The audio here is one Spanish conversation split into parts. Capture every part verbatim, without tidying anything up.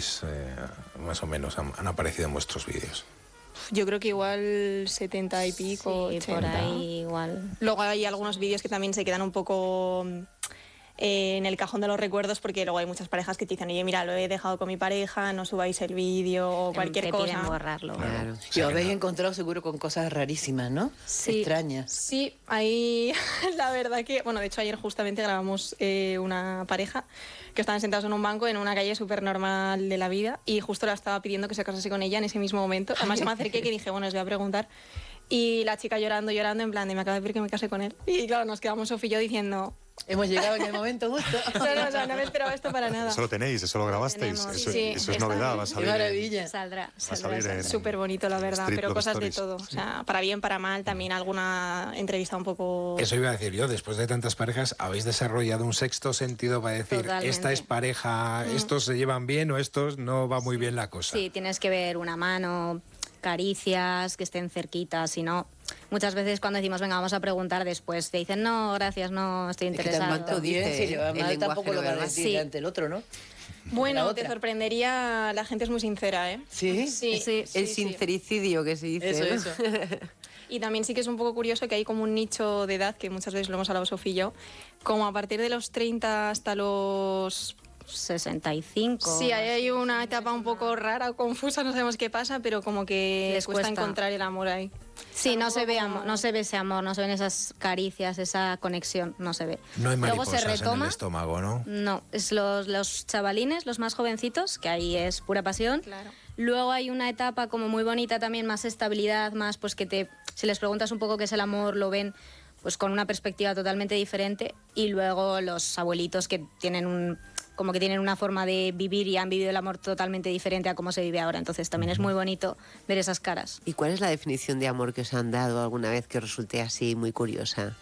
habéis, eh, más o menos, han, han aparecido en vuestros vídeos? Yo creo que igual setenta y pico, Sí, ochenta. por ahí igual. Luego hay algunos vídeos que también se quedan un poco eh, en el cajón de los recuerdos, porque luego hay muchas parejas que te dicen, oye, mira, lo he dejado con mi pareja, no subáis el vídeo o cualquier te cosa. piden borrarlo. Claro. O Y sea, os que habéis no- encontrado seguro con cosas rarísimas, ¿no? Sí. Extrañas. Sí, ahí la verdad que, bueno, de hecho ayer justamente grabamos eh, una pareja que estaban sentados en un banco en una calle súper normal de la vida y justo la estaba pidiendo que se casase con ella en ese mismo momento. Además yo me acerqué y dije, bueno, les voy a preguntar. Y la chica llorando, llorando, en plan de me acaba de pedir que me case con él. Y claro, nos quedamos Sofía y yo diciendo, Hemos llegado en el momento justo. no, no, o sea, no me esperaba esto para nada. Eso lo tenéis, eso lo grabasteis. tenemos, Eso, sí, eso es está novedad, bien. va a Qué salir. en- maravilla. Saldrá, Va a saldrá, salir saldrá. en- Súper bonito, la verdad, Street pero Love cosas Stories. de todo. O sea, para bien, para mal, también alguna entrevista un poco... Eso iba a decir yo, después de tantas parejas, ¿habéis desarrollado un sexto sentido para decir, Totalmente. esta es pareja, estos se llevan bien o estos no va muy bien la cosa? Sí, tienes que ver una mano, caricias, que estén cerquitas, si no... Muchas veces cuando decimos, venga, vamos a preguntar después, te dicen, no, gracias, no estoy Es que interesado. tanto dice, el además lenguaje tampoco no lo va a verbal. decir Sí. ante el otro, ¿no? La Bueno, otra. te sorprendería, la gente es muy sincera, ¿eh? Sí. Sí, Sí, El sí. sincericidio que se dice. Eso, ¿no? eso. Y también sí que es un poco curioso que hay como un nicho de edad, que muchas veces lo hemos hablado Sofía y yo, como a partir de los treinta hasta los... sesenta y cinco. Sí, ahí hay una etapa un poco rara o confusa, no sabemos qué pasa, pero como que Les les cuesta, cuesta. encontrar el amor ahí. Sí, no Está se un ve poco amor, como- no se ve ese amor, no se ven esas caricias, esa conexión, no se ve. No hay Luego mariposas se retoma. en el estómago, ¿no? No, es los, los chavalines, los más jovencitos, que ahí es pura pasión. Claro. Luego hay una etapa como muy bonita también, más estabilidad, más pues que te, si les preguntas un poco qué es el amor, lo ven pues con una perspectiva totalmente diferente. Y luego los abuelitos que tienen un, como que tienen una forma de vivir y han vivido el amor totalmente diferente a cómo se vive ahora. Entonces también es muy bonito ver esas caras. ¿Y cuál es la definición de amor que os han dado alguna vez que os resulte así muy curiosa?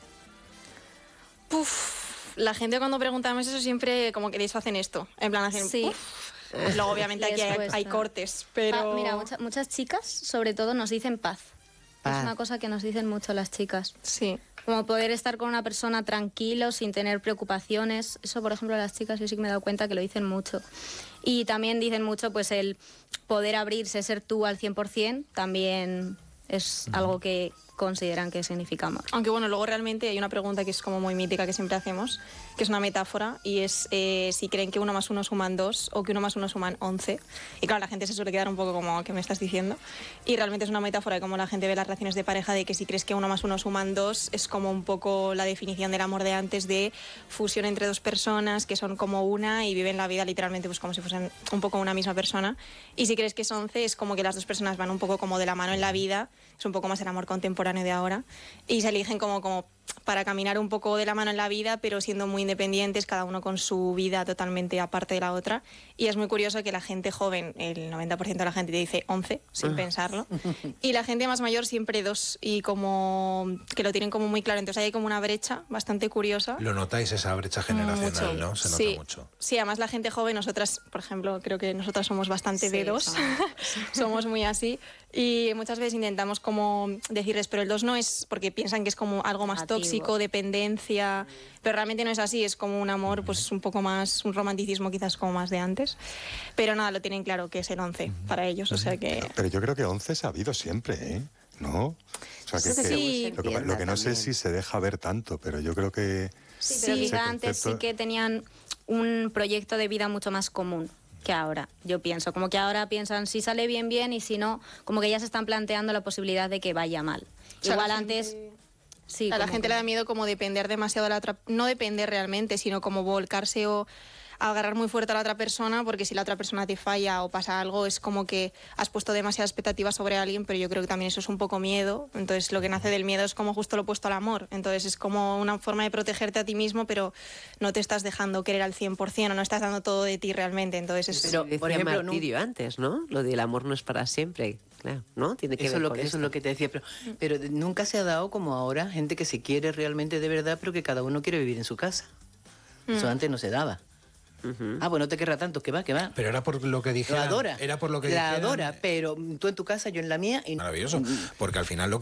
Puf, la gente cuando preguntamos eso siempre como que de eso hacen esto, en plan hacen... Sí. puf. Luego obviamente Les aquí hay, cuesta. hay cortes, pero... Ah, mira, mucha- muchas chicas, sobre todo, nos dicen paz. Paz. Es una cosa que nos dicen mucho las chicas. Sí. Como poder estar con una persona tranquilo, sin tener preocupaciones. Eso, por ejemplo, las chicas yo sí que me he dado cuenta que lo dicen mucho. Y también dicen mucho pues el poder abrirse, ser tú al cien por ciento, también es algo que consideran que significa amor. Aunque bueno, luego realmente hay una pregunta que es como muy mítica que siempre hacemos, que es una metáfora, y es eh, si creen que uno más uno suman dos o que uno más uno suman once. Y claro, la gente se suele quedar un poco como, ¿qué me estás diciendo? Y realmente es una metáfora de cómo la gente ve las relaciones de pareja, de que si crees que uno más uno suman dos, es como un poco la definición del amor de antes, de fusión entre dos personas que son como una y viven la vida literalmente pues como si fuesen un poco una misma persona. Y si crees que es once, es como que las dos personas van un poco como de la mano en la vida, es un poco más el amor contemporáneo de ahora, y se eligen como, como para caminar un poco de la mano en la vida, pero siendo muy independientes, cada uno con su vida totalmente aparte de la otra. Y es muy curioso que la gente joven, el noventa por ciento de la gente te dice once, sin pensarlo, y la gente más mayor siempre dos, y como que lo tienen como muy claro. Entonces hay como una brecha bastante curiosa. Lo notáis, esa brecha generacional, Mucho. ¿no? Se nota sí, mucho. Sí, además la gente joven, nosotras, por ejemplo, creo que nosotras somos bastante Sí, dedos, somos. somos muy así, y muchas veces intentamos como decirles, pero el dos no es, porque piensan que es como algo más Negativo. tóxico, dependencia, pero realmente no es así, es como un amor pues un poco más, un romanticismo quizás como más de antes, pero nada, lo tienen claro que es el once para ellos, o sea que... Pero yo creo que once se ha habido siempre, ¿eh? ¿No? O sea, que, que- Sí. lo, que, lo que no sé es si se deja ver tanto, pero yo creo que... Sí, pero Sí. quizá ese antes sí concepto- que tenían un proyecto de vida mucho más común que ahora, yo pienso. Como que ahora piensan si sale bien, bien, y si no, como que ya se están planteando la posibilidad de que vaya mal. O sea, Igual la antes... gente- Sí, a la como gente que- le da miedo como depender demasiado de la otra, no depender realmente, sino como volcarse o agarrar muy fuerte a la otra persona, porque si la otra persona te falla o pasa algo, es como que has puesto demasiadas expectativas sobre alguien, pero yo creo que también eso es un poco miedo. Entonces lo que nace del miedo es como justo lo opuesto al amor. Entonces es como una forma de protegerte a ti mismo, pero no te estás dejando querer al cien por ciento, o no estás dando todo de ti realmente. Entonces es... Pero, Decía por ejemplo, no- Martirio antes, ¿no? Lo del amor no es para siempre, claro, ¿no? Tiene que Eso, ver es lo con que, eso esto. es lo que te decía, pero, pero nunca se ha dado como ahora gente que se quiere realmente de verdad, pero que cada uno quiere vivir en su casa. Eso antes no se daba. Ujú. Ah, pues no te querrá tanto, que va, que va. Pero era por lo que Lo dijeran. adora. Era por lo que La dijeran. adora, pero tú en tu casa, yo en la mía. Y... Maravilloso, porque al final lo